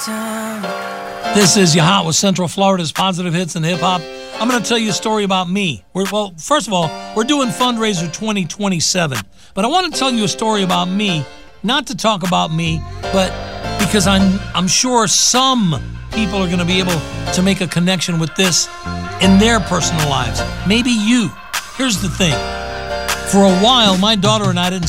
This is Your Hot with Central Florida's positive hits and hip-hop. I'm going to tell you a story about me. Well, first of all, we're doing Fundraiser 2027. But I want to tell you a story about me, not to talk about me, but because I'm sure some people are going to be able to make a connection with this in their personal lives. Maybe you. Here's the thing. For a while, my daughter and I didn't